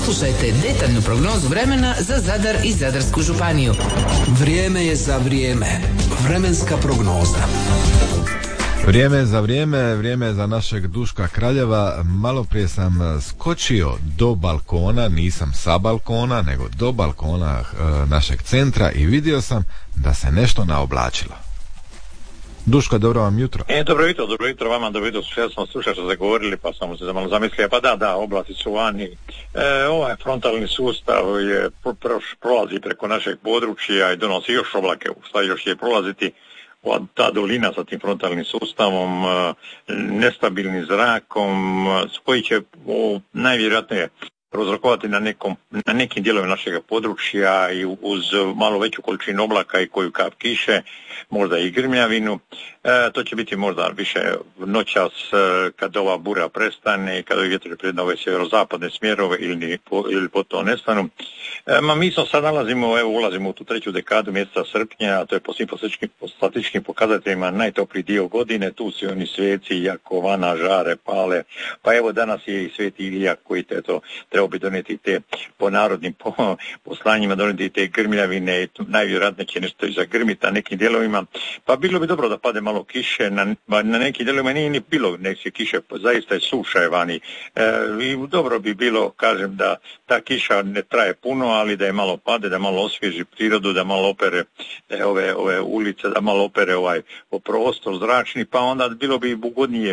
Poslušajte detaljnu prognozu vremena za Zadar i Zadarsku županiju. Vrijeme je za vrijeme. Vremenska prognoza. Vrijeme je za našeg Duška Kraljeva. Malo prije sam skočio do balkona, nisam sa balkona, nego do balkona našeg centra i vidio sam da se nešto naoblačilo. Duško, dobro vam jutro. Dobro jutro vama, dobro jutro. Ja sam slušao što ste govorili, pa sam se malo zamislio, pa da, oblaci su vani. Ovaj frontalni sustav je prolazi preko našeg područja i donosi još oblake, šta još je prolaziti. Ta dolina sa tim frontalnim sustavom, nestabilnim zrakom, koji će najvjerojatnije prouzrokovati na nekim dijelovima našeg područja i uz malo veću količinu oblaka i koju kap kiše, možda i grmljavinu. To će biti možda više noćas kad ova bura prestane i kad ovi vjetrovi prijeđu na ove sjeverozapadne smjerove ili potom nestanu. Mi se sad ulazimo u tu treću dekadu mjeseca srpnja, a to je po svim statističkim pokazateljima najtopliji dio godine. Tu su oni sveci, Jakovana, žare, pale. Pa evo danas je i Sveti Ilija koji trebao bi donijeti te po narodnim poslanjima, donijeti te grmljavine, najvjerojatnije će nešto i zagrmiti na nekim dijelovima. Pa bilo bi dobro da pade malo kiše, na nekim dijelovima nije ni bilo neke kiše, zaista je suša je vani. I dobro bi bilo, kažem, da ta kiša ne traje puno, ali da je malo pade, da malo osvježi prirodu, da malo opere ove ulice, da malo opere prostor zračni, pa onda bilo bi ugodnije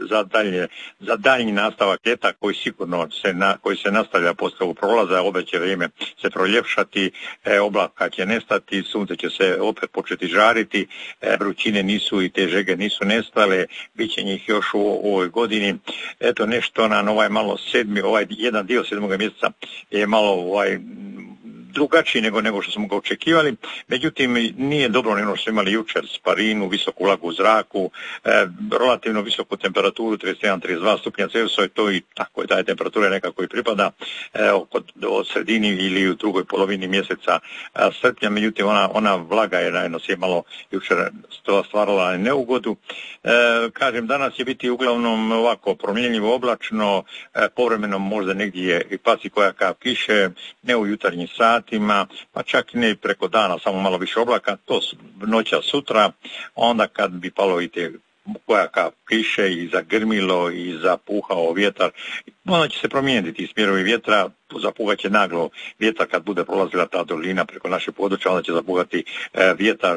za daljnji nastavak ljeta koji se nastavlja poslije ovog prolaza, obe će vrijeme se proljepšati, oblaka će nestati, sunce će se opet početi žariti, vrućine nisu i te žege nisu nestale, bit će njih još u ovoj godini. Eto nešto ovaj malo jedan dio 7. mjeseca je malo drugačiji nego što smo ga očekivali. Međutim, nije dobro ono što smo imali jučer, sparinu, visoku vlagu u zraku, relativno visoku temperaturu, 31-32 stupnja Celsijusa, to i tako je, ta temperatura nekako i pripada od sredini ili u drugoj polovini mjeseca srpnja. Međutim, ona vlaga je nas je malo jučer stvarala neugodu. Kažem, danas će biti uglavnom ovako promjenjivo oblačno, povremeno možda negdje i pasi koja kap kiše, ne u jutarnjim satima, pa čak i ne preko dana, samo malo više oblaka, to noća sutra, onda kad bi palo i te koja kap kiše i zagrmilo i zapuhao vjetar, onda će se promijeniti smjerovi vjetra, zapuhat će naglo vjetar kad bude prolazila ta dolina preko naše područja, onda će zapuhati vjetar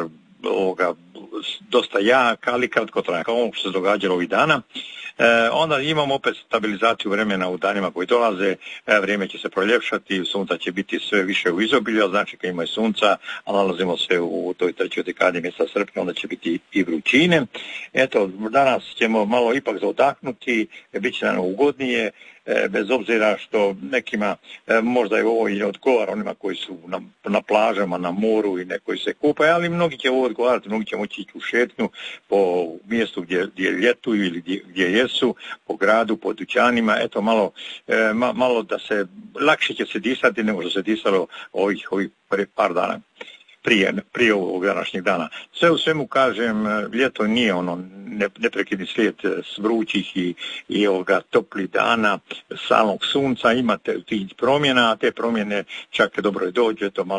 dosta jak, ali kratkotrajan, kao ono što se događalo ovih dana. Onda imamo opet stabilizaciju vremena u danima koji dolaze, vrijeme će se proljepšati, sunca će biti sve više u izobilju, znači kad ima sunca, a nalazimo se u toj trećoj dekadi mjeseca srpnja, onda će biti i vrućine. Eto, danas ćemo malo ipak zaudahnuti, bit će nam ugodnije, bez obzira što nekima možda je ovo i odgovara onima koji su na plažama, na moru i neki se kupaju, ali mnogi će ovo odgovarati, mnogi će moći ići u šetnju po mjestu gdje ljetuju ili gdje jesu, po gradu, po dućanima, eto malo da se, lakše će se disati nego što se disalo ovih par dana. Prije ovog današnjeg dana. Sve u svemu kažem, ljeto nije neprekidni slijed vrućih i toplih dana, samog sunca, imate tih promjena, a te promjene čak dobro dođe, to malo